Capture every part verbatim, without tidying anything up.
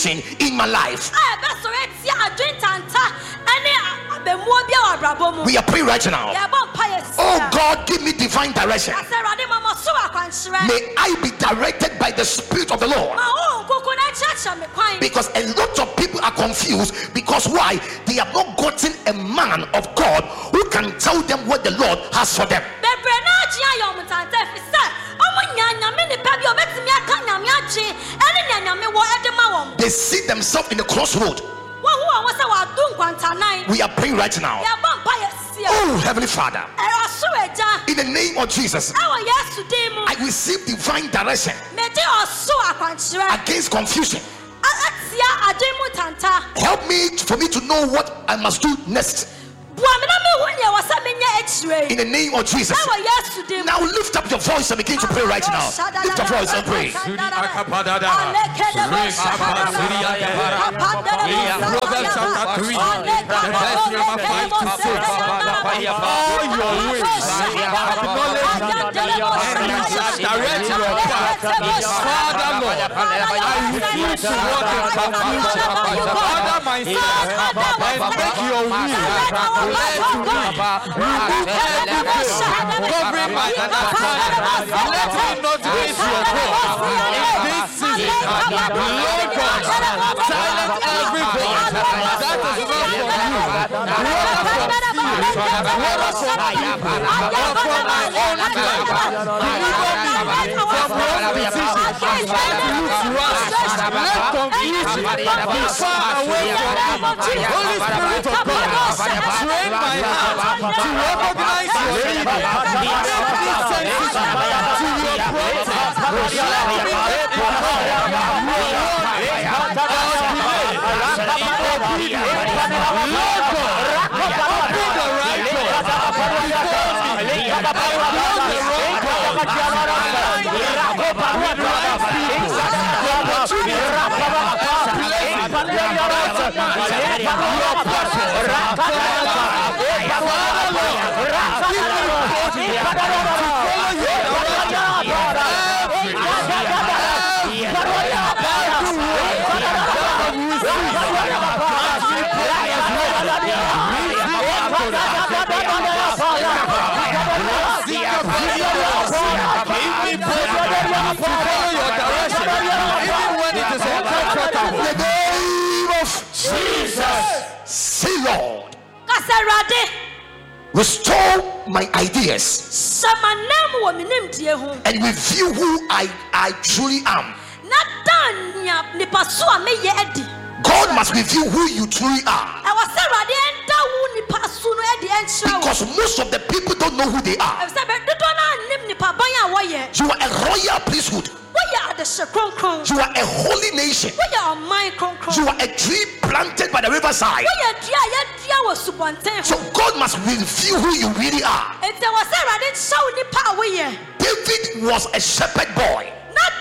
confusion in my life. We are praying right now. Oh God, give me divine direction. May I be directed by the Spirit of the Lord. Because a lot of people are confused. Because why? They have not gotten a man of God who can tell them what the Lord has for them. They see themselves in the crossroad. We are praying right now. Oh, Heavenly Father, in the name of Jesus, I receive divine direction against confusion. Help me for me to know what I must do next. In the name of Jesus. Now lift up your voice and begin to pray right now. Lift your voice and pray. Proverbs chapter three, verse number five to six. All your ways acknowledge and you shall direct your path. Father Lord, I refuse to walk in confusion. Father myself, and make your will clear to me. Remove every veil covering my understanding. Let me not miss your call in this season. Lord God, silence every voice that is not for you. Whether from fear, whether from evil, or from my own life, deliver me from wrong decisions that look right. Let confusion be far away from me. Holy Spirit of God, train my heart to recognize your leading. Make me sensitive to your prompting. Let me not ignore your word or delay in obedience. Lord God, open the right door before me. I block the wrong door. Align me with right people. The opportunity place in your right of mind. Your purpose for my life. Father Lord, give me boldness to follow you. Follow your direction, even when it is uncomfortable. In the name of Jesus, say Lord, restore my ideas and reveal who I, I truly am. God must reveal who you truly are. Because most of the people don't know who they are. You are a royal priesthood. You are a holy nation. You are a tree planted by the riverside. So God must reveal who you really are. David was a shepherd boy.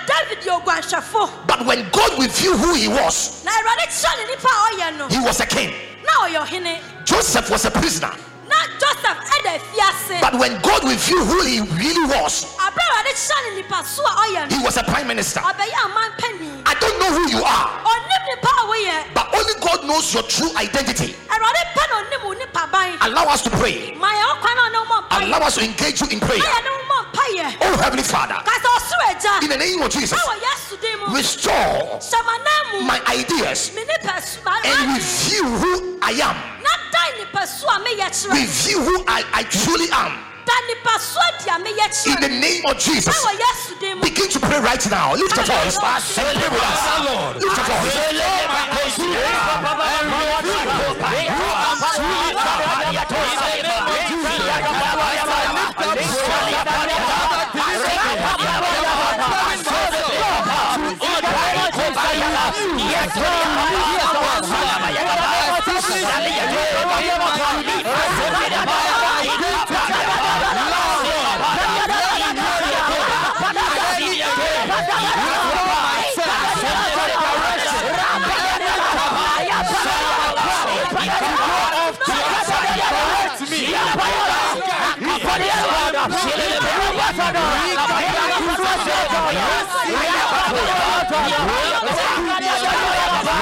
But when God revealed who he was, he was a king. Joseph was a prisoner. But when God revealed who he really was, he was a prime minister. I don't know who you are, but only God knows your true identity. Allow us to pray. Allow us to engage you in prayer. Oh Heavenly Father, in the name of Jesus, restore my ideas and reveal who I am. Reveal who I, I truly am. In the name of Jesus, begin to pray right now. Lift your voice and pray with us. Lift your voice.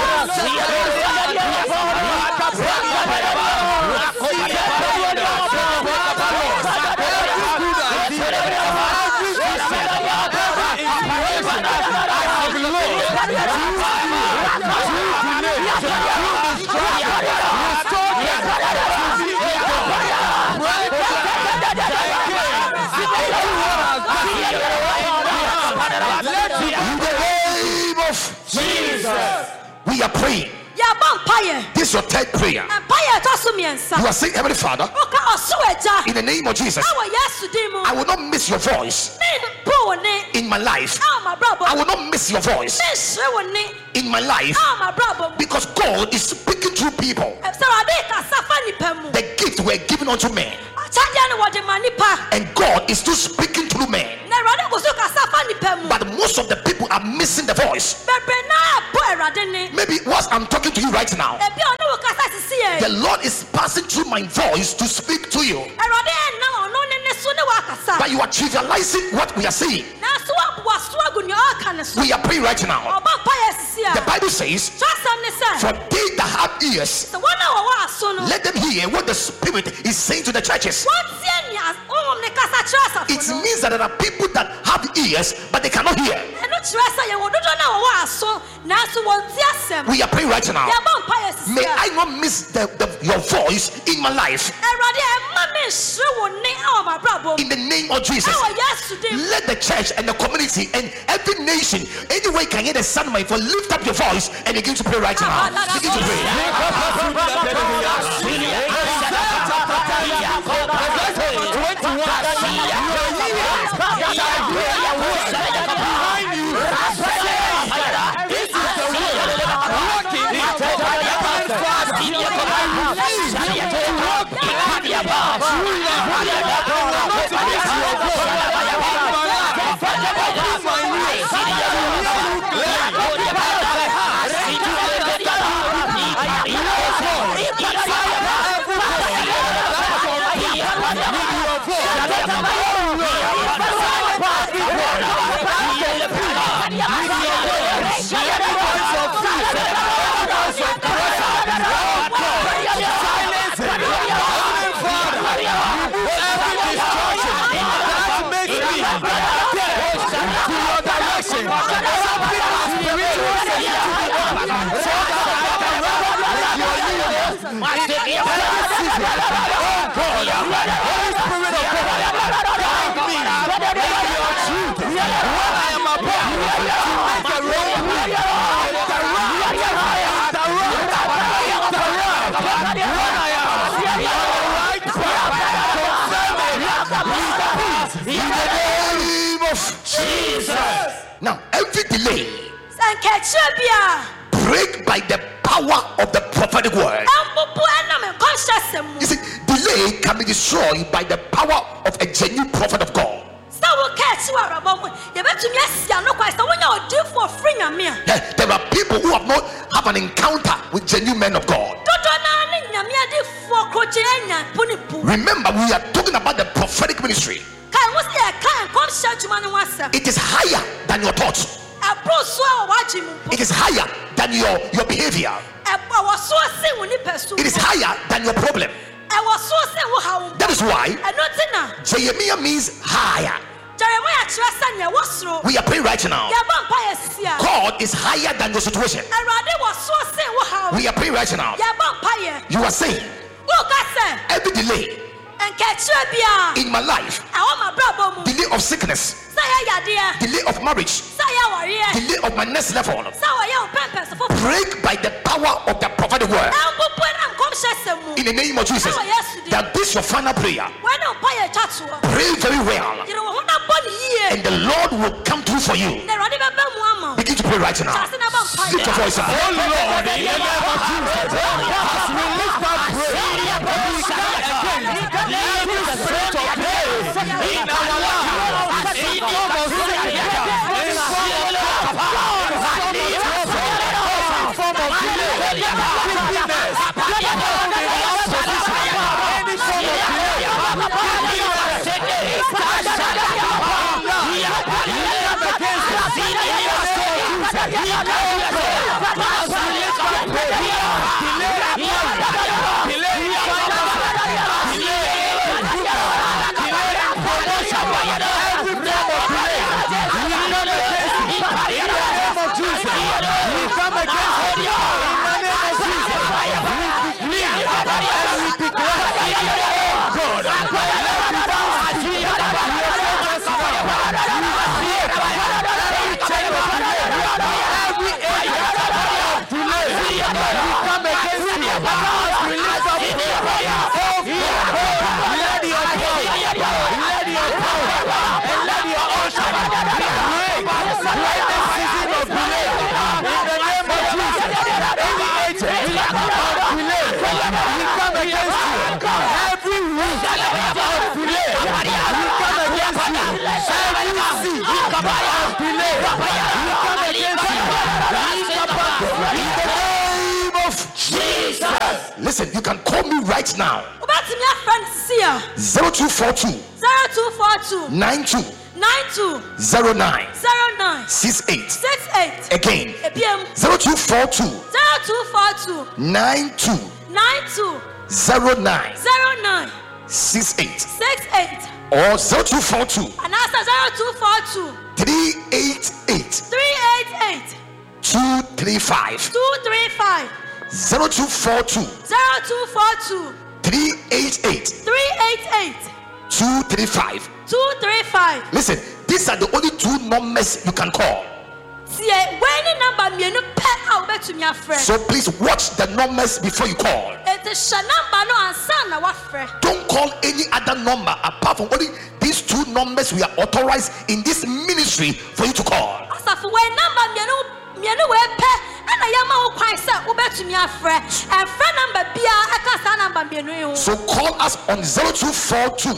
We are praying. This is your third prayer. You are saying, Heavenly Father, in the name of Jesus, I will not miss your voice in my life. I will not miss your voice in my life, because God is speaking through people. The gifts were given unto men, and God is still speaking through men. But most of the people are missing the voice. Maybe whilst I'm talking to you right now, the Lord is passing through my voice to speak to you, but you are trivializing what we are saying. We are praying right now. The Bible says, for they that have ears, let them hear what the Spirit is saying to the churches. It means that there are people that have ears but they cannot hear. We are praying right now. May I not miss the, the, your voice in my life. In the name of Jesus, let the church and the community and every nation, anyway can hear the sound of my voice, lift up your voice and begin to pray right now. Begin to pray. Now, every delay break by the power of the prophetic word. You see, delay can be destroyed by the power of a genuine prophet of God. There are people who have not have an encounter with genuine men of God. Remember, we are talking about the prophetic ministry. It is higher than your thoughts. It is higher than your, your behavior. It is higher than your problem. That is why Jeremiah means higher. We are praying right now. God is higher than your situation. We are praying right now. You are saying every delay in my life, delay of sickness, delay of marriage, delay of my next level, break by the power of the prophetic word. In the name of Jesus, that this is your final prayer. Pray very well, and the Lord will come through for you. Begin to pray right now. Lift your voice up. Oh Lord, in the name of Jesus, as we lift up prayer, in our lives, in our we come against you. Every week of delay, we come against you. Every seed of delay, we come against you. In the name of Jesus. Listen, you can call me right now. zero two four two nine two zero nine six eight. Again, zero two four two nine two zero nine six eight. Or zero two four two three eight eight two three five. zero two four two three eight eight two three five. Listen, these are the only two numbers you can call. So please watch the numbers before you call. Don't call any other number apart from only these two numbers we are authorized in this ministry for you to call. So call us on zero two four two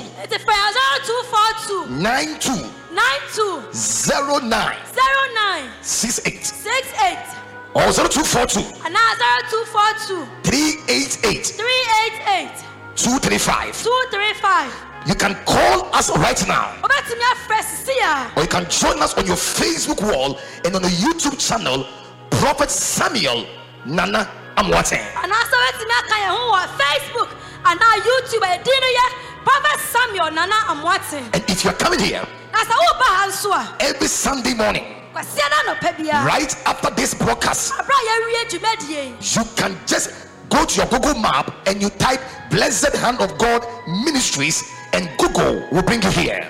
nine two zero nine six eight. Or zero two four two three eight eight two three five. You can call us right now, or you can join us on your Facebook wall and on the YouTube channel, Prophet Samuel Nana Amoateng. And also Facebook and now YouTube, Prophet Samuel Nana Amoateng. And if you're coming here every Sunday morning, right after this broadcast, you can just go to your Google map and you type Blessed Hand of God Ministries, and Google will bring you here.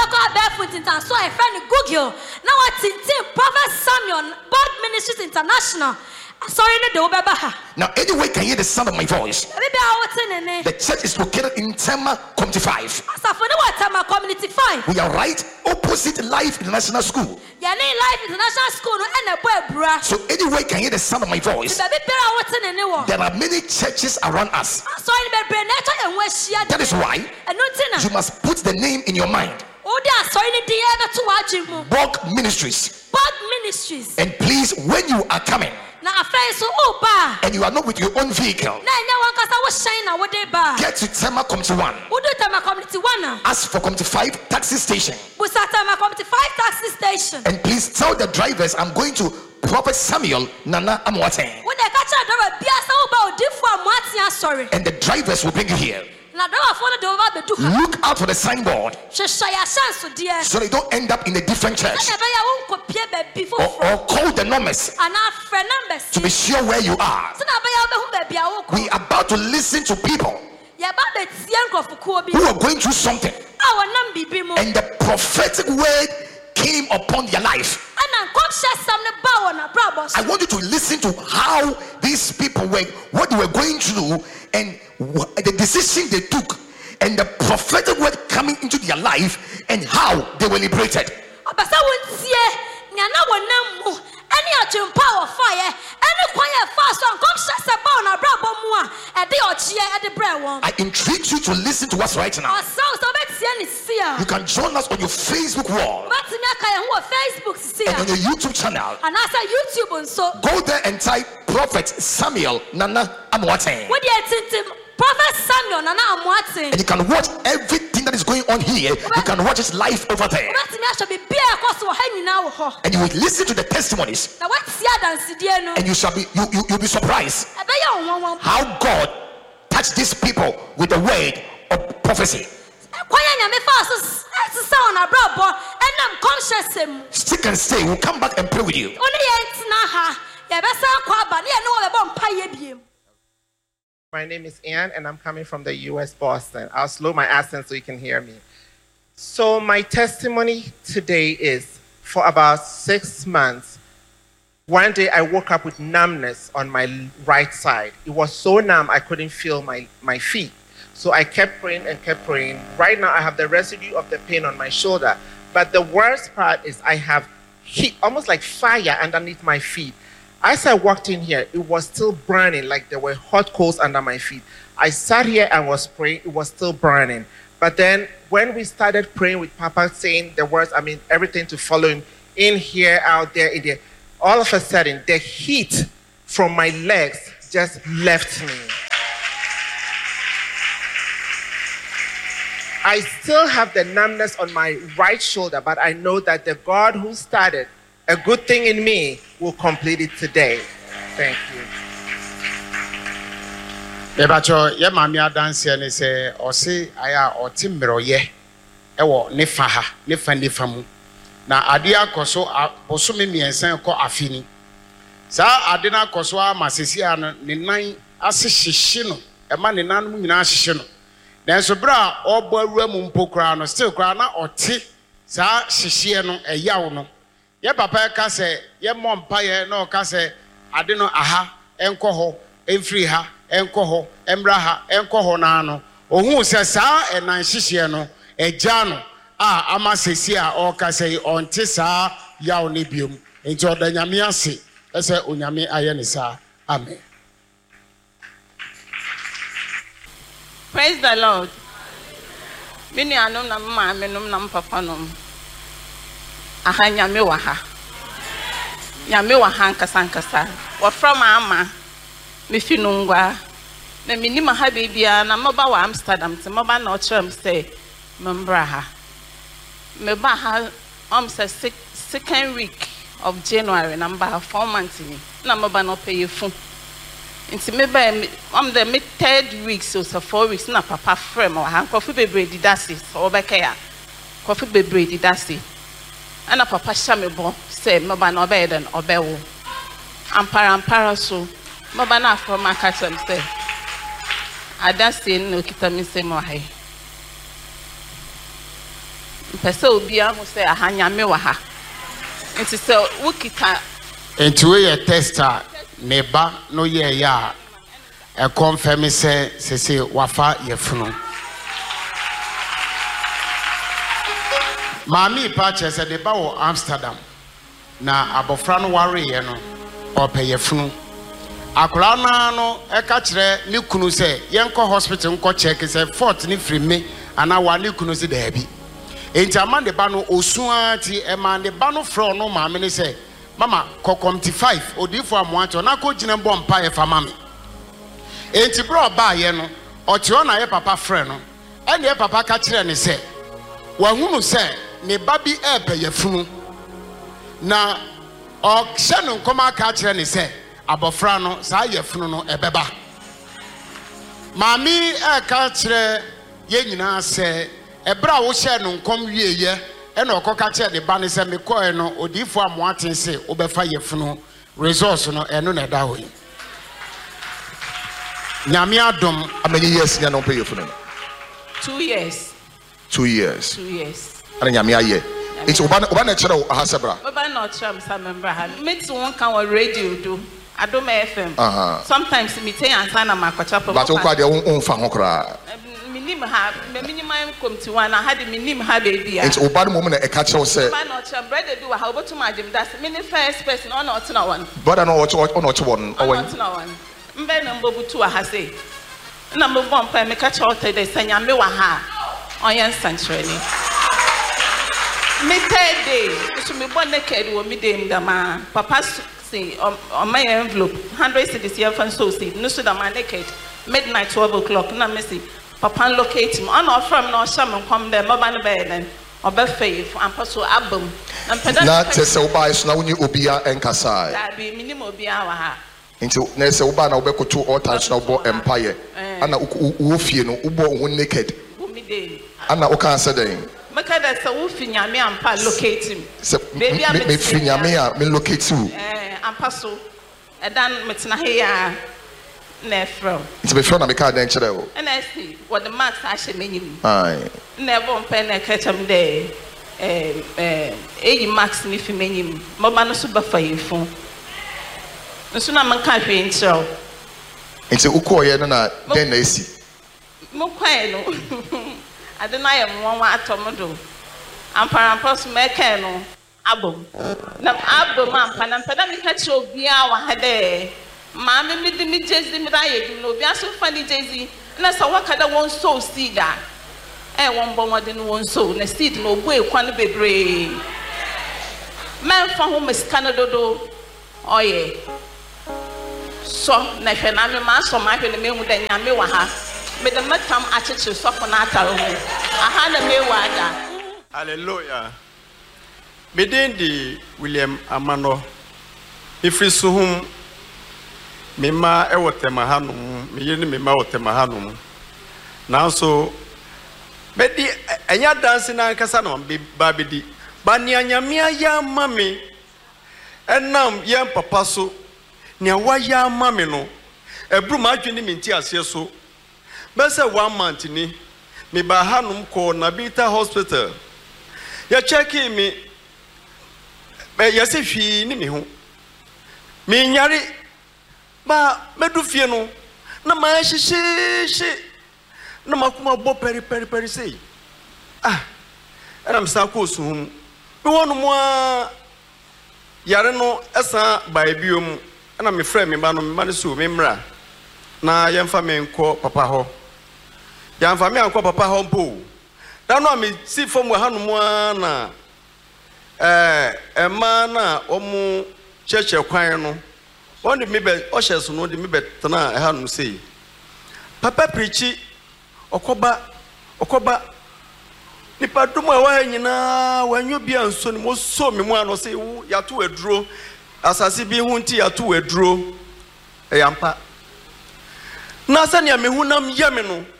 Google now Prophet Samuel God Ministries International. Sorry, now anyway, can hear the sound of my voice. The church is located in Tema Community five. We are right opposite Life International School. So anyway, can hear the sound of my voice. There are many churches around us. That is why you must put the name in your mind. Borg Ministries. Borg Ministries. And please, when you are coming and you are not with your own vehicle, get to Tema Community one. Ask for Community five taxi station. And please tell the drivers I'm going to Prophet Samuel Nana Amoateng. And the drivers will bring you here. Look out for the signboard so they don't end up in a different church. Or, or call the numbers to be sure where you are. We are about to listen to people who are going through something, and the prophetic word came upon their life. I want you to listen to how these people were, what they were going through, and the decision they took, and the prophetic word coming into their life, and how they were liberated. I entreat you to listen to us right now. You can join us on your Facebook wall and on your YouTube channel. Go there and type Prophet Samuel Nana Amoateng. Prophet Samuel Nana Amoateng. And you can watch everything that is going on here. You can watch it live over there. And you will listen to the testimonies. And you shall be you, you you'll be surprised how God touched these people with the word of prophecy. Stick and stay. We'll come back and pray with you. My name is Ann, and I'm coming from the U S Boston. I'll slow my accent so you can hear me. So my testimony today is, for about six months, one day I woke up with numbness on my right side. It was so numb I couldn't feel my, my feet. So I kept praying and kept praying. Right now I have the residue of the pain on my shoulder. But the worst part is I have heat, almost like fire underneath my feet. As I walked in here, it was still burning, like there were hot coals under my feet. I sat here and was praying, it was still burning. But then when we started praying with Papa, saying the words, I mean, everything to follow him, in here, out there, in there, all of a sudden, the heat from my legs just left me. I still have the numbness on my right shoulder, but I know that the God who started a good thing in me will complete it today. Thank you. Ebacho ye mami adanse ne se osi aya otimroye ewo ne fa ha ne fa ne fa mu na ade akoso boso me miensan ko afini sa ade na akoso amasesi an ne nan ase hyehye no e ma ne nan mu nyina hyehye no nanso bra obo awura mu mpokra no still kra na ote sa hyehye no eyawo no ye papa ka se ye mompa ye na o ka se ade no aha enko ho emfiri ha enko ho emra ha enko ho na no ohun se sa enan hyehye no eja no a amasesi a o ka se onte sa yawo ne biom enti odanyame ase ese onyame aye ne sa amen. Praise the Lord. Mini anum na mama menum na papa num. Aha nyame wa ha. Nyame wa ha nkasa nkasa. Wa from ama me finungwa. Na mini ma ha bebia na moba wa Amsterdam te moba na ochram say membra ha. Me ba ha um say second week of January number four months ni. Na moba no pay phone. Inti me ba am the mid third week so so four weeks na papa frame or han kofi bebre didasi so obeka ya kofi bebre didasi ana papa sha me bo say me ba na obey den obewo ampara ampara so me ba na from akatem say adasi no kita mi say mo hai pese obi a ho say ahanya me wa ha inti say wukita enti we ye tester neba no ye ya e confirm se se se wafa yefunu mami pa che se neba wo Amsterdam na abofra no ware ye no ope yefunu akura na no e ka kire ni kunu se yenko hospital nko check se fort ni free me ana wa ni kunu se da bi enti amande ba no osuan ti e mande ba no fro no mami ni se mama kokomti five odifo amoacho na ko gina bom pa ye fa mami enti bro ba ye no oche o na ye papa frɛ no ene ye papa ka kire ne se wa hunu se ne babi epe ye funu na o hye no nkoma ka kire ne se abofra no sa ye funu no ebeba mami e ka kire ye nyina se ebra wo hye no nkom wie ye eno okoka che de ba ne se me ko e no odifo amoaten se obefa yefunu resource no eno na da hoyi nyame adom. How many years nya no pay yefunu? two years. two years. two years. Ana nyame aye. It's oba oba na chere aha sebra. Oba na ochram sa member ha. Me to one kan radio do. Adom F M. Uh-huh. Sometimes me tell answer na makocha papa. But okwa de won fa ho kra. Minim ha me minimum committee one I had minim ha baby. It's oba the moment e ka che say. Oba na ochram brother do ha obotu majim that's me the first person on not na one. Brother no ocho on ocho one. On not na one. Mbe na mbobutu ha say. Na mbobon pa me ka che ote de sanya me wa ha. Oyen sanctuary. Me third day, so me born naked wo me dem da ma papa say on my envelope one hundred cedis here fan so say no so da ma naked midnight twelve o'clock na me say papa locate him on off from no sham come there mama no bed then obefe and paso abum and pedal na tese oba is na woni obia enkasa da be minimum obia wa ha nti na se oba na obekoto altar na obo empire ana wo fie no ubo won naked ana o kan say den make that so wo fi nyame ampa locate him baby me fi nyame a me locate you eh ampa so edan metena he ya na from it's be from na me ka den kire o and I see what the max ashe menyim ai never pen na ketchum there eh eh e max ni fi menyim mo ba no so ba fa yefun nso na man ka hwe nchiro nti ukoye no na den na esi mo kwae no adena ye mo wa atomodo ampara pos meke no abom na abom ampa na mpeda me ka che obia wa ha de ma me me di me jezi me da ye no obia so fa ni jezi na sa waka da won sow seed a eh won bo mo de no won sow na seed no obu ekwa no bebre man fa ho mesika no dodo oye so na hwe na me ma so ma hwe na me hu da nyame wa ha me de matam acheche so fo na ataro ho aha na me wa da. Hallelujah. Medendi William Amano. Ifri suhum mema ewote mahanum, meyeni mema wote mahanum. Nanso bedi enya dansi na nkasa no babedi. Bani anyamia ya mami enam ye papa so ne wa ya mami no. Ebru ma adwene minti ase so. Bese one month ni me ba hanum ko Nabita Hospital. Ya check me ya se hwi ni me ho me nyare ba medu fie no na ma hyehyehye na makuma bo peri peri peri sei ah era msa ko suhum me wonu mo a yare no esa ba ebiom na me frɛ me ba no me ba no so me mra na yemfa me nko papa ho yemfa me anko papa ho mpo da no me si fom wa hanu mo na eh ema na omu cheche kwan no won me be o hyeso no de me be tena e hanu sei papa preachi okoba okoba nipa dumo e wa nyina wanyo bia nso ni mo so me mu ano sei ya to aduro asase bi hu nti ya to aduro e yampa na sane me hu nam ye me no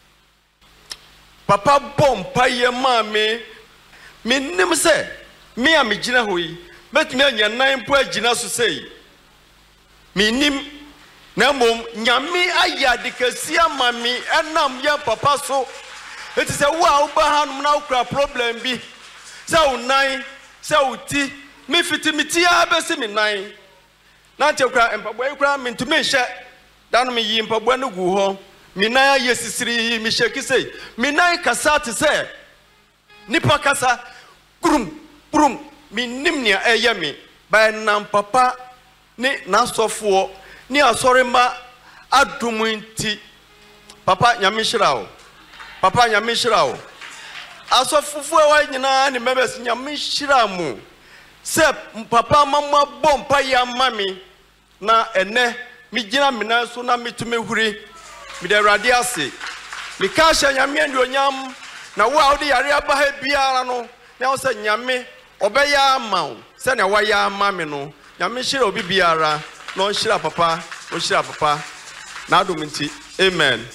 papa bom pa ye ma me me nim se me a me gina hoyi bet me anya nan po agina so sei me nim na mom nyame aya de kasia ma me enam ye papa so it is a wa uba hanum na ukra problem bi se unan se uti me fitimiti abesi me nan na te ukra empabo ukra me ntumi hye dan me yi empabo no gu ho me nan aye sisiri me sheki sei me nan kasa te se nipa kasa kurum kurum me nimnia eye me ba nan papa ni na sofo ni asori ma adumunti papa nyame hyirawo papa nyame hyirawo asofufu e wa nyina ni members nyame hyiramu se papa mama bompa ya mami na ene mi gina mina so na mitumi huri mi de rade ase mi ka hye nyame ndi onyam na wo a odi yare aba ha biara no na wo se nyame obeya amaw se na wa ya mami no nyame hyira obi biara no hyira papa o hyira papa na adumunti amen.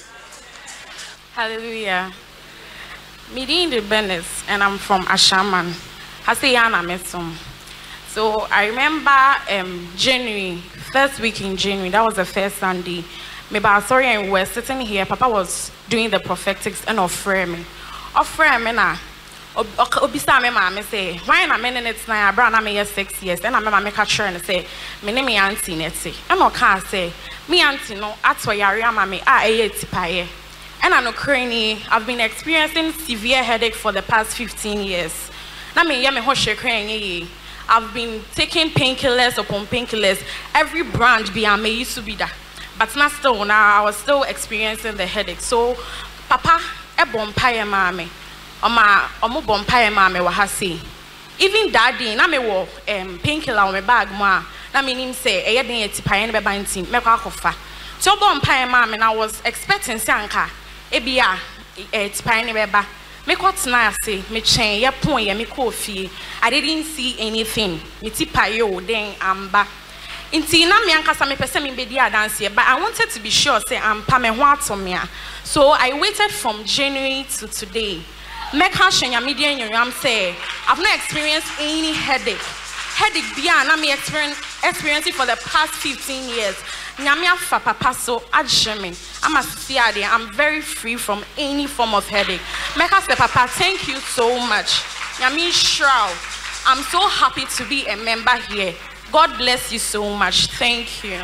Hallelujah. Midindi Benes, and I'm from Ashaman. Haseyana Mesum. So I remember um, January, first week in January, that was the first Sunday. Maybe I sorry, and we were sitting here. Papa was doing the prophetics and offering me. Offering me na. Obisa me mama say, why am I meaning it's now? Brown I'm here six years. Then I remember make a sure and say, me name me auntie Nettie. And I can't say, me auntie no. That's why I remember me. Ah, eh, tipaye. And I'm not crazy. I've been experiencing severe headache for the past fifteen years. Na me ya me ho shekran. I've been taking painkillers upon painkillers. Every brand be me used to be that. But not still now I was still experiencing the headache. So papa e bompaye mame. Oma omo bompaye mame wa ha say. Even daddy na me wo um painkiller on my bag mo. Na me nim say e ye den etipaye ne be ban team. Me kwa akofa. So bompaye mame na I was expecting sanka ebia etipaye ne be ba. Me got na say me chen ye pon ye me ko fie. I didn't see anything. Me tipaye o den amba. Inti na me ankasa me pese me bedi adanse, but I wanted to be sure say ampa me ho atomia. So I waited from January to today. Make her shenya media nyam say I've not experienced any headache. Headache bia na me experience experiencing for the past fifteen years. Nyame afa papa so agye. I'm a siade. I'm very free from any form of headache. Make her say papa, thank you so much. Nyame shroud. I'm so happy to be a member here. God bless you so much. Thank you.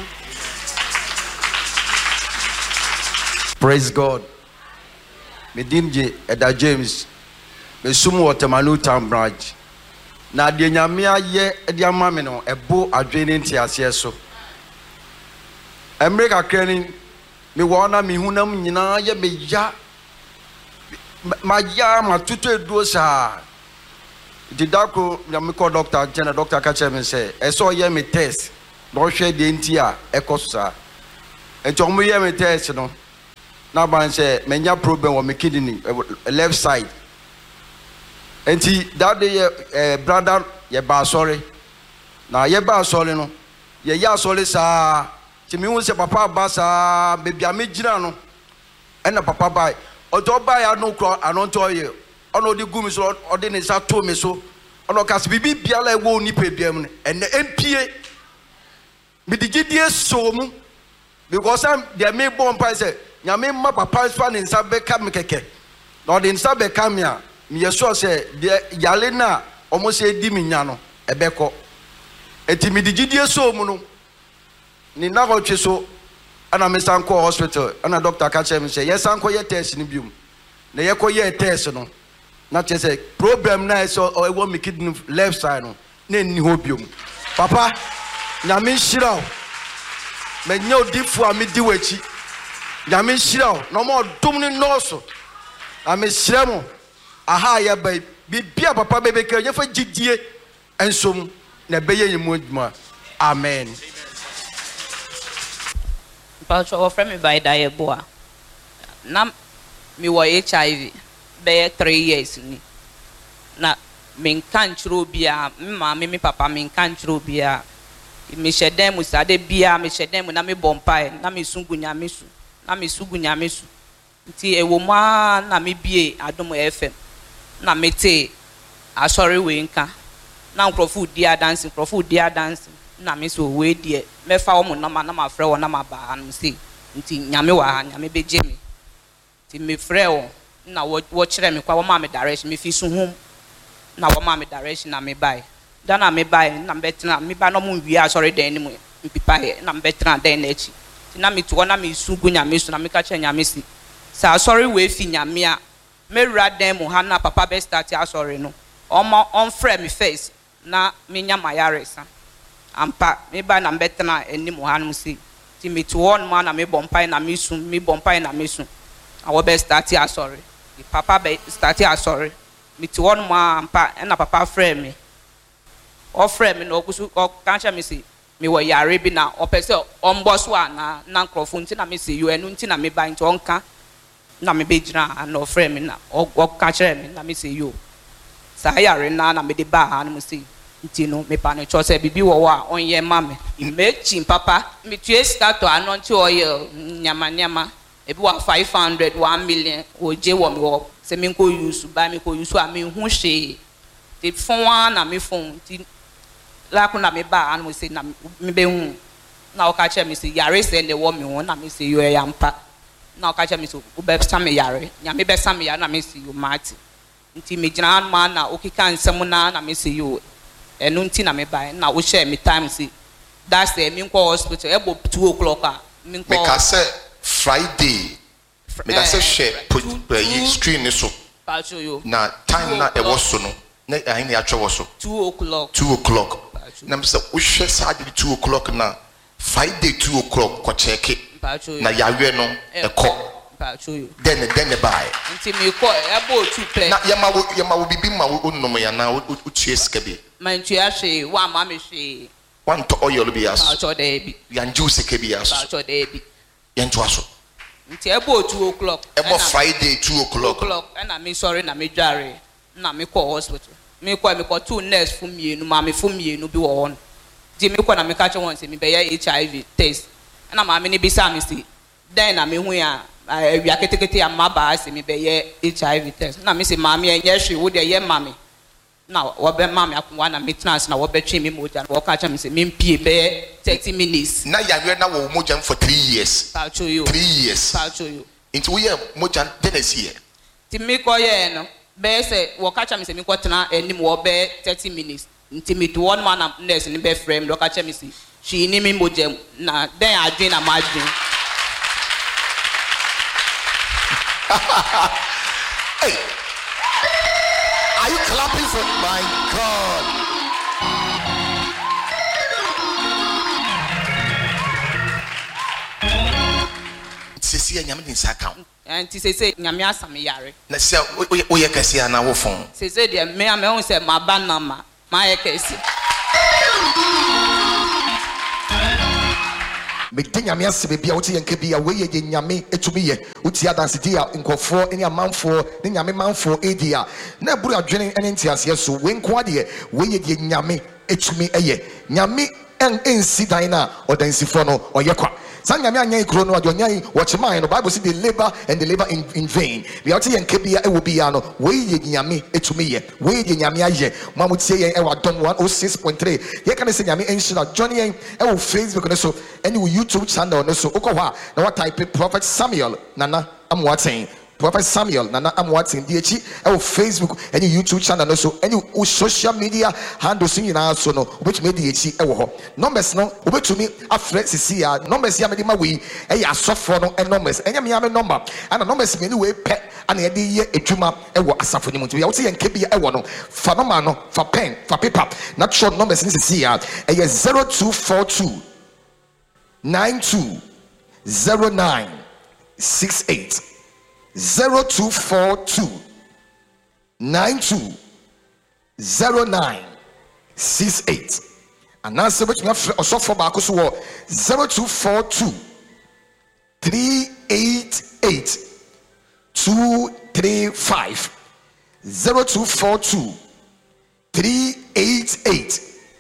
Praise God. Me dimje Eda James. Me sumu Watermaloo Town branch. na de nyame aye de ama me no ebo adwene ntiase so America krani me wona me hunam nyina ye me ya ma ya ma tutu eduo sa di dako na me call doctor general doctor ka che me say e so ye me test no hwe de ntia e kosa e to mo ye me test no na ban say menya problem wo me kidney left side enti that day eh brother ye ba sorry na ye ba sorry no ye ya sorry sa ti mi hu se papa ba sa bebia me gina no e na papa ba odo ba ya no kro anonto ye ono di gumi so ode ne sa to me so ono kas bibi biala e wo ni peduam ne ene empie me digidie so mu because am de me bon pa say nyame ma papa fa ne nsa be ka me keke no de nsa be ka me a me yeso say de yale na omo se di me nya no e be ko enti me digidie so mu no ni na go twe so ana me sanko hospital ana doctor ka che me say yes sanko ye test ni bium na ye ko ye test no na che say problem na so o wo me kidney left side no na ni ho bium papa nyame shiraw me nyo difu ami di wachi nyame shiraw no mo dum ni noso ami shiramo aha ya bai bibia papa bebe ke ye fa gidie ensom na beye yimu adwuma amen. But your friend by Diaboa. Nam me were H I V. Be three years ni. Na me can't rubia, mammy, me papa, me can't rubia. Me shed them with Sade Bia, me shed them with Nami Bompai, Nami Sungunya Misu, Nami Sugunya Misu. Ti a woman, Nami Bie, Adomo F M. Namete, a sorry winka. Now Profu dear dancing, Profu dear dancing. Na me so we dear me fa omo na ma na ma frɛ wo na ma ba no see nti nyame wa ha nyame beje me nti me frɛ wo na wo kyerɛ me kwa wo ma me direction me fi so hom na wo ma me direction na me bai da na me bai na me betra me ba no mo wi a sorry dan ni mo mpipa he na me betra dan na echi nti na me to na me su gu nyame so na me ka kyerɛ nyame si sa sorry we fi nyame a me wura dan mo ha na papa be start a sorry no omo on frɛ me face na me nya mayaresa ampa me ba na betena eni mo hanum si ti me to one man na me bompai na me sun me bompai na me sun awo be start ya sorry the papa be start ya sorry me to one man ampa na papa frame me o frame me no kusu o kancha me si me wo yare bi na o pese o mbo so ana na nkrofo nti na me si you enu nti na me ba nti onka na me be jira na o frame me na o kancha me na me si you sa yare na na me de ba hanum si Tino, me pane chose bibi wa on ye mame. Imechi papa, me tue start to anonti oil nyama nyama. Ebi wa five hundred, one million, oje wo me wo. Se me ko use ba me ko use a me hu hwe. Ti fon wa na me fon ti la ko na me ba an mo se na me be hu. Na o ka che me se yare se le wo me ho na me se yo ya mpa. Na o ka che me se o be sa me yare. Nya me be sa me yare na me se yo mati. Nti me jina ma na o kika nsem na na me se yo enu nti na me buy na wo share me time see that's the me nko hospital e bo two o'clock a me nko me ka say Friday me da say share put yi screen ni so na time na e wo so no na ahin ya twa wo so two o'clock two o'clock na me say wo share Saturday two o'clock na Friday two o'clock ko check na yawe no e ko then then the buy nti me ko e bo two play na yama wo yama wo bibi ma wo no ya na wo tue skabi man tue ahwe wa ma me hwe wan to oil bi as ba cho dey bi yan juice ke bi as ba cho dey bi yan to aso nti e bo two o'clock e bo Friday two o'clock o'clock na me sorry na me dware na me ko hospital me ko me ko two nurse fu mienu ma me fu mienu bi wo hon di me ko na me ka che won se me be ya H I V test na ma me ni bi sa me si then na me hu ya we are ketekete amaba se me be ye H I V test na me se maami enye hwe wo de ye maami na wo be maami akwa na me trans na wo be twe me moja wo ka cha me se me mpie be thirty minutes na ya we na wo moja for three years pa cho you three years pa cho you into we moja Tennessee ti me ko ye no be se wo ka cha me se me ko tena enim wo be thirty minutes nti me to one man nurse ni be frame wo ka cha me se she ni me moja na then adwin na madwin. Hey, Are you clapping for my God? Sisi nyame din sa account. Anti sese nyame asame yare. Na se o ye kese ana wo fon. Sese de me am ehun se ma ba na ma. Ma ye kese. Me din nyame asebe bia wo te yenke bia we ye nyame etumi ye. Wo ti adanse dia nkofo ene amanfo ne nyame manfo edia. Na buru adwene ene ntiase so we nko ade we ye nyame etumi eye. Nyame en ensi dan na odansifo no oyekwa. Sanyame anya ikro no adonyai watchman no Bible say they labor and they labor in, in vain. We are saying kebia e wo bia no we ye nyame etumi ye. We ye nyame aye. Mamutie ye e wa dom one oh six point three. Ye kan say nyame enshira Johnny en e wo Facebook no so any wo YouTube channel no so okọ ha na what type Prophet Samuel Nana Amoaten. Prophet Samuel Nana Amoaten D H e Facebook any YouTube channel no so any social media handles in na so no which made D H e wo ho numbers no obetumi afre sisi ya numbers ya medima we e ya sofo no e numbers enya me ya me number and numbers me ni we pe ana ye de ye edwuma e wo asafo ni muntu ya wo se yenke bia e wo no fa number no fa pen fa paper na short numbers ni sisi ya e ye zero two four two nine two zero nine six eight zero two four two nine two zero nine six eight and now say which me also for back so zero two four two three eight eight two three five zero two four two three eight eight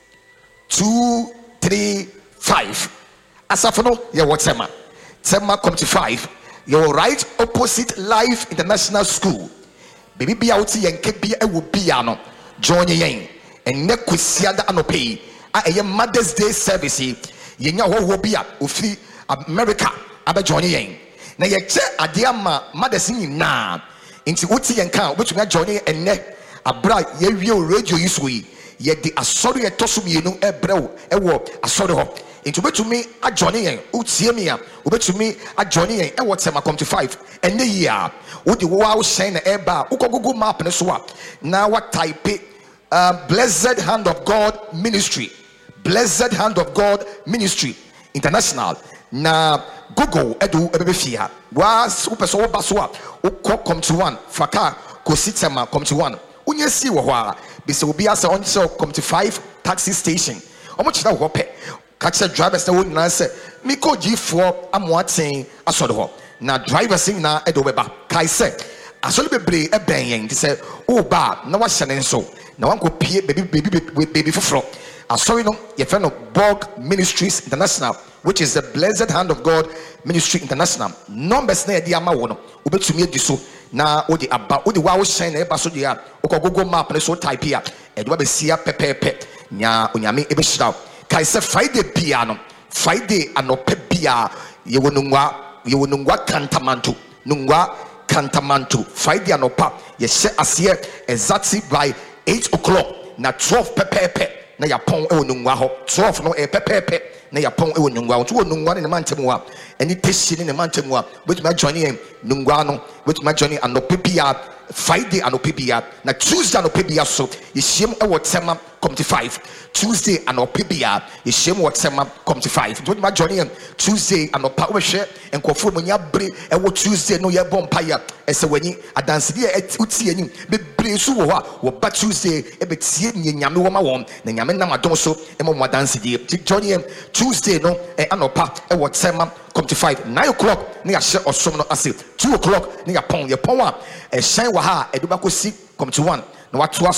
two three five asafono ye whatever tema come to five. You're right opposite Life International School. Baby be out here and keep be a will be ano. Join yen and ne kwesiada anope. A Mother's Day service. Yenya wo wo bia ofi America aba join yen. Na ye che adiama mothers na. Inti wuti yen kan which me join and ne abra ye wie radio yisui. Ye di asori etoso mienu ebrɛ e wo asori ho. Into betumi a journey yen utie me a ubetumi a journey yen e what time come to five and the year wo di wo a shine na eba wo Google map ne so a na what type uh, Blessed Hand of God Ministry, Blessed Hand of God Ministry International na Google edu ebebe fia wa super so ba so a wo come to one faka ko sitema come to one unye si wo ho a be se obi asa on so come to five taxi station omo chira wo pe catch drivers na won say me ko G four Amoaten asode ho na drivers na edo beba kai say asole bebre e ben yen ti say o ba na wa hyene nso na wan ko pie baby baby baby foforo asori no ye fe no Bog Ministries International, which is the Blessed Hand of God Ministry International. Numbers na e di ama wo no obetumi edi so na o di aba o di wa wo hyene na e ba so dia o ko Google map na so type ya e do ba sia pepepe nya onyame e be shira kai se Friday piano Friday anope bia ye wonungwa ye wonungwa kantamanto nungwa kantamanto Friday anopa ye she ase exactly by eight o'clock na twelve pepepe na ya pon e wonungwa ho twelve no e pepepe na ya pon e wonungwa to wonungwa ne mantemu a eni teshi ne mantemu a which my journey nungwa no which my journey anope bia Friday anope bia na Tuesday anope bia so ye shiem e wotema come to five. Tuesday and opibia is shame what sema come to five. Don't my journey Tuesday and power share and conform when you break and what Tuesday no ya bompire as a when you a dance there at Uti and be brace who are but Tuesday a bit seeing Yami Wama one, the Yamena Madonso and Mama dance there. Johnny Tuesday no and anopa and what sema come to five. Nine o'clock near share or some no acid. Two o'clock near pong your power and shine waha and dubako see come to one. No what to us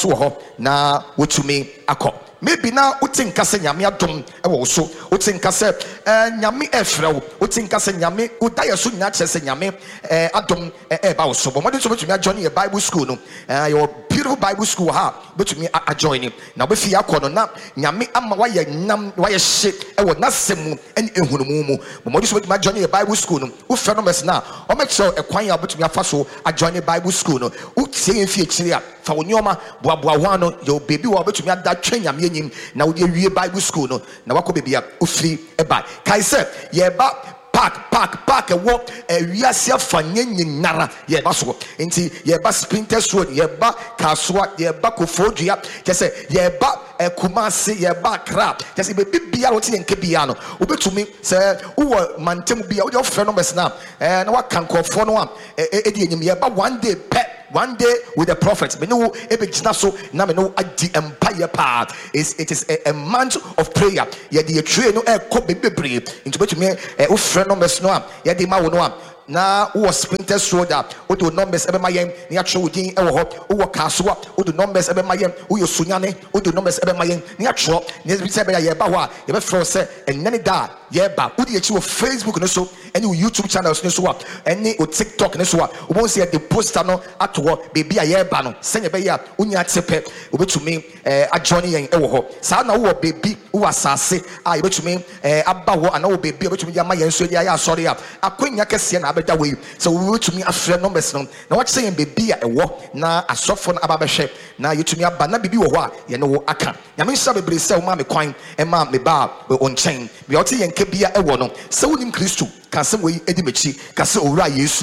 na what to me a cop. Maybe now utin kase nyame adom e wo so utin kase eh nyame efrew utin kase nyame udaya so nya kese nyame eh adom e ba wo so bo modin so betumi join a Bible school no eh your beautiful Bible school ha betumi a join na be fi akono na nyame ama wa ye nam wa ye hye e wo nasemu en ehunumu mu bo modin so betumi join a Bible school no wo fe no mes na o me kire e kwan ya betumi afa so a join a Bible school no utie en fi akire a fa wonyoma boaboa ho no yo baby wo betumi ada twa nyame na we wie Bible school no na wako bebia ufri eba kai se ye ba park park park ɛwɔ ɛwiase afanye nyinara yɛba so nti yɛba Sprinters Road yɛba Kasua yɛba Kofodua kyɛ sɛ yɛba Kumasi yɛba Accra kyɛ sɛ baabi bia wɔte yɛn nke bia no wobɛtumi sɛ wowɔ mantam bia wode ɔfrɛ numbers na ɛɛ na waka nkɔfoɔ no a ɛdi enyim yɛba one day pɛ one day with the prophet me no ebegyina so na me no adi empire pa is it is a, a month of prayer yɛde yɛtwe no ɛkɔ bebebre nti wobɛtumi wofrɛ numbers no a yɛde ma wo no a na wo Sprinters Road a wo do numbers ebe ma yem na yatwe wo din e wo ho wo Kasua wo do numbers ebe ma yem wo Sunyane wo do numbers ebe ma yem na yatwe na bi se be ya ba ho a ye be fro se enene da ye ba wo di echi wo Facebook no so ene wo YouTube channels no so a ene wo TikTok no so a wo bon se the poster no ato bebi a ye ba no se nye be ya unya tepe wo betumi eh adjoin yen e wo ho sa na wo bebi wo asase a ye betumi eh aba ho ana wo bebi wo betumi ya ma yen so ya ya asori a akwanya kese na abeda we so we betumi afre numbers no na what say bebi a ewo na asofo na aba behwe na yetumi aba na bebi wo ho a ye no wo aka nyame nsa bebre se wo ma me kwan e ma me ba we onchen me oti yen ka bia ewo no se wonim Kristo ka se we edi mechi ka se owura Yesu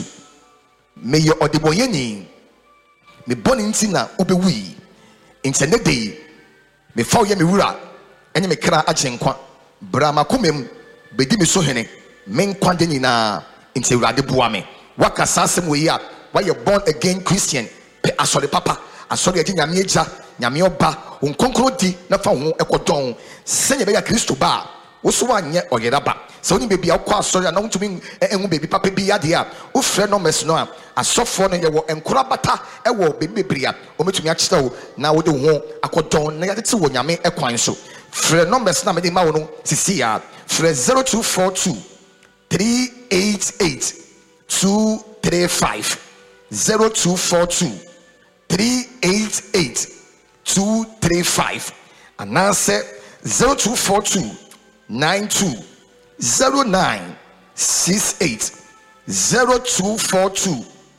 me ye odeboyeni me boni nti na obewi intene dey me fa ye me wura enye me kra agyenkwa bra makomem bedi me so hene me nkwa de nyina nti urade boa me waka sasem we ya why you born again Christian pe asore papa asore agi nyame agya nyame oba onkonkro di na fa ho ekodon senye be ya Kristo ba wo so anye oyera ba so ni bebi akwa asore na ntumi enhu bebi papa bi ade a wo frɛ no mes no a asofo no ye wo enkora bata e wo bebi bebria o metumi akyerɛ wo na wo de ho akodon na yate wo nyame ekwan so frɛ no mes na me de ma wo no sisi ya frɛ zero two four two three eight eight two three five zero two four two three eight eight two three five and answer zero two four two nine two zero nine six eight zero two four two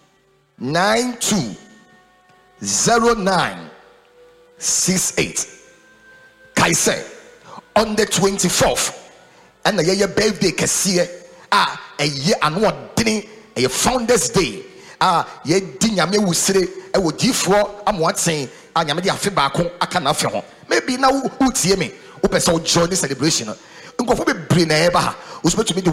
nine two zero nine six eight. Kaise on the twenty-fourth and the year birthday kesiye ah a year and one dinning a Founders Day ah ye di nyame wusire e wo difo amwaten ah nyame de afe baako aka na afe ho maybe na utie me wo pese o join the celebration nkofo be brain na eba ha o so betumi de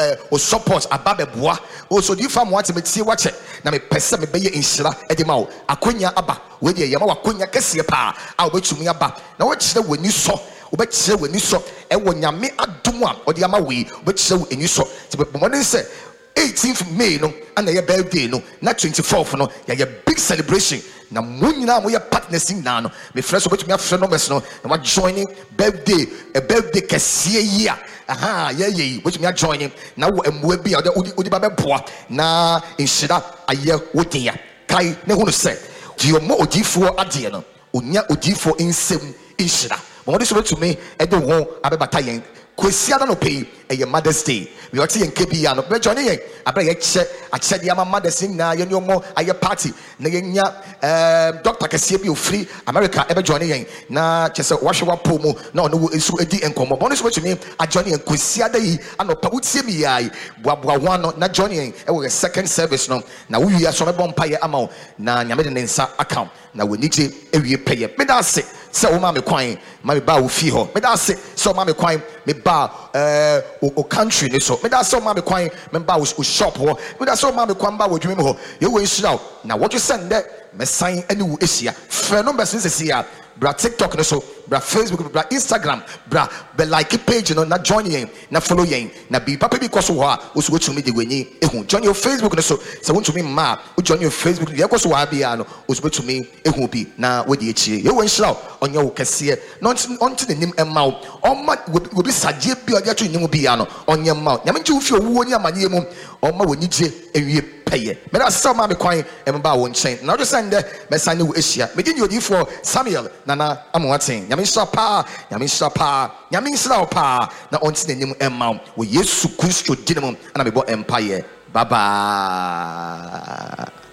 o support ababeboa o so difo amwaten me tie wache na me pese me beye inhira e de ma wo akonya aba we de ye ma wakonya kese pa ah wo betumi aba na wo kire wani so obekire wani so e wo nyame adom a odi ama we obekire wani so ti bomodin se eighteenth May no and your birthday no na twenty-fourth no ya your big celebration na mo nyina mo your partners na no me fresh obetumi afre numbers no na wa joining birthday a birthday kese year aha ye ye obetumi joining na wo emwa bi odi odi ba beboa na inshira aye wodia kai ne hunu se di mo odifo ade no onya odifo insem inshira mo de so betumi e de ho abebata yen kwesiada no pay a Mother's Day we are yen kebi no be join yen abra ye che ache de ama mothers na ye nyomo aye party na ye nya um Doctor Kesie bi ofri America e be join yen na che se wahwe pomu na ono esu edi enkomo bonus so betumi a join yen kwesiada yi anopa utie mi yai boaboa ho no na join yen e we second service no na wo wi aso me bompa ye ama na nyame de nsa account na woni je e wi peye me da se se wo ma me kwan ma me ba wo fi ho me da se se wo ma me kwan me ba eh o country ni so me da so ma me kwan me ba o shop ho me da so ma me kwan ba wo dwumi ho ye wo nhira na wo twe send me sign ani wo esia fe no best se sia bra TikTok no so bra Facebook bra Instagram bra be like page no na join yen na follow yen na bi papa bi koso ho a o so tumi de gwenyi ehun join your Facebook no so se won tumi ma o join your Facebook ye koso wa bia no o so tumi ehun bi na we de echi ye wo nhira onye wo kese no onti nim emma o ma wo bi saje bi o de atwe nim bia no onye ma nyame nti wo fi owu oni amanye mu o ma woni je ewie peye me da sa ma me kwan e me ba wo nchen na o just send me send wo ehia me din yodi for Samuel nana amwaten nyame nhyira pa nyame nhyira pa nyame nhyira pa na onti nanim emma wo Yesu Kristo dinum ana me bo empire bye bye.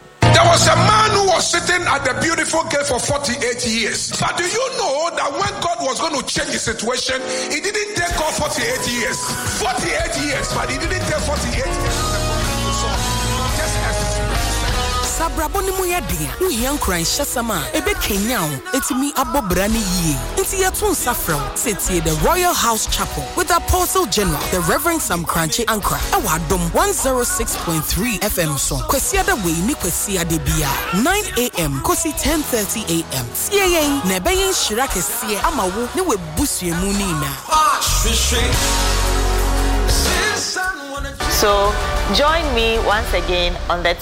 There was a man who was sitting at the beautiful gate for forty-eight years. But do you know that when God was going to change the situation, he didn't take God forty-eight years. forty-eight years, but he didn't take forty-eight years. Just as Sabraboni muyadia, uhian crying shasama, ebe kenyao, etimi abobra ni ye. Inti yatun safro, seti the Royal House Chapel with Apostle General, the Reverend Sam Crunchy Ankra, Awadom one oh six point three F M song. Kwesiada we ni kwesiade bia. nine a.m. kosi ten thirty a.m. Siye nebeyin shirake siye amawu ni we busu emuni na. So join me once again on the